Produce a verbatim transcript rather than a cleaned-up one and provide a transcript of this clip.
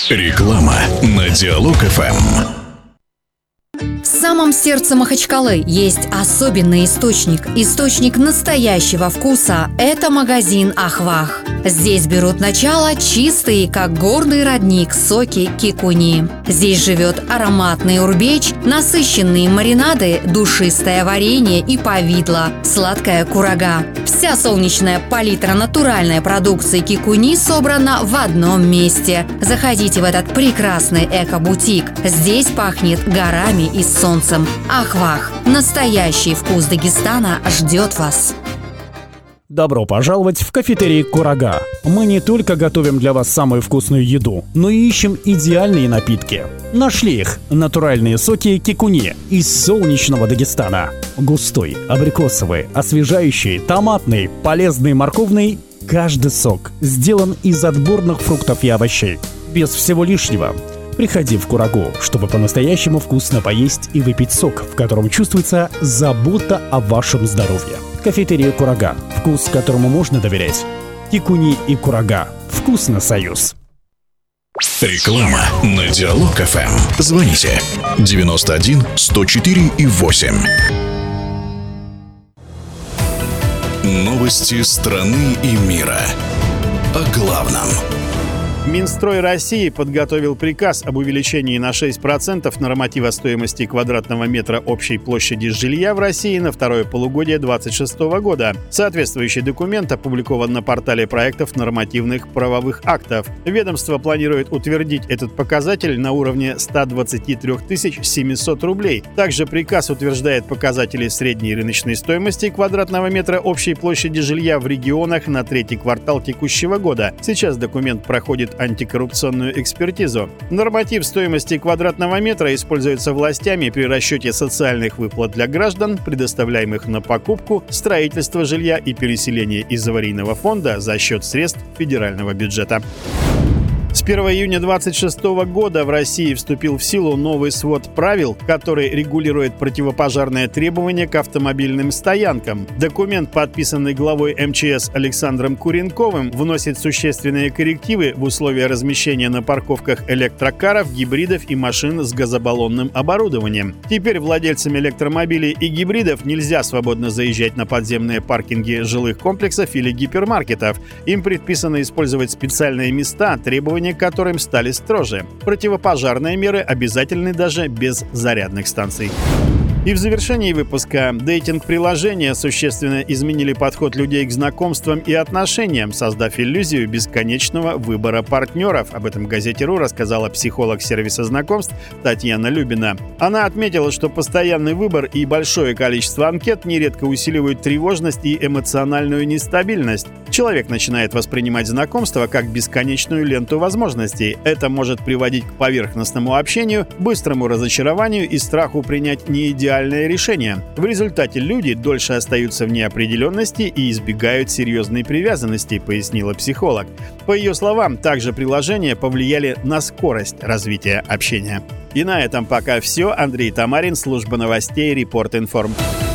Реклама на Диалог эф эм. В самом сердце Махачкалы есть особенный источник. Источник настоящего вкуса – это магазин «Ахвах». Здесь берут начало чистые, как горный родник, соки кикуни. Здесь живет ароматный урбеч, насыщенные маринады, душистое варенье и повидло, сладкая курага. Вся солнечная палитра натуральной продукции кикуни собрана в одном месте. Заходите в этот прекрасный эко-бутик. Здесь пахнет горами и солнцем. Ахвах. Настоящий вкус Дагестана ждет вас. Добро пожаловать в кафетерий «Курага». Мы не только готовим для вас самую вкусную еду, но и ищем идеальные напитки. Нашли их – натуральные соки кикуни из солнечного Дагестана. Густой, абрикосовый, освежающий, томатный, полезный, морковный – каждый сок сделан из отборных фруктов и овощей. Без всего лишнего. Приходи в «Курагу», чтобы по-настоящему вкусно поесть и выпить сок, в котором чувствуется забота о вашем здоровье. Кафетерия «Курага». Вкус, которому можно доверять. Кикуни и «Курага». Вкусно, союз. Реклама на Диалог эф эм. Звоните девяносто один сто четыре и восемь. Новости страны и мира. О главном. Минстрой России подготовил приказ об увеличении на шесть процентов норматива стоимости квадратного метра общей площади жилья в России на второе полугодие две тысячи двадцать шестого года. Соответствующий документ опубликован на портале проектов нормативных правовых актов. Ведомство планирует утвердить этот показатель на уровне сто двадцать три тысячи семьсот рублей. Также приказ утверждает показатели средней рыночной стоимости квадратного метра общей площади жилья в регионах на третий квартал текущего года. Сейчас документ проходит антикоррупционную экспертизу. Норматив стоимости квадратного метра используется властями при расчете социальных выплат для граждан, предоставляемых на покупку, строительство жилья и переселение из аварийного фонда за счет средств федерального бюджета. С первого июня две тысячи двадцать шестого года в России вступил в силу новый свод правил, который регулирует противопожарные требования к автомобильным стоянкам. Документ, подписанный главой эм че эс Александром Куренковым, вносит существенные коррективы в условия размещения на парковках электрокаров, гибридов и машин с газобаллонным оборудованием. Теперь владельцам электромобилей и гибридов нельзя свободно заезжать на подземные паркинги жилых комплексов или гипермаркетов. Им предписано использовать специальные места, требования к которым стали строже. Противопожарные меры обязательны даже без зарядных станций. И в завершении выпуска дейтинг-приложения существенно изменили подход людей к знакомствам и отношениям, создав иллюзию бесконечного выбора партнеров. Об этом в газете «Ру» рассказала психолог сервиса знакомств Татьяна Любина. Она отметила, что постоянный выбор и большое количество анкет нередко усиливают тревожность и эмоциональную нестабильность. Человек начинает воспринимать знакомство как бесконечную ленту возможностей. Это может приводить к поверхностному общению, быстрому разочарованию и страху принять неидеальное решение. В результате люди дольше остаются в неопределенности и избегают серьезной привязанности, пояснила психолог. По ее словам, также приложения повлияли на скорость развития общения. И на этом пока все. Андрей Тамарин, служба новостей Репорт Информ.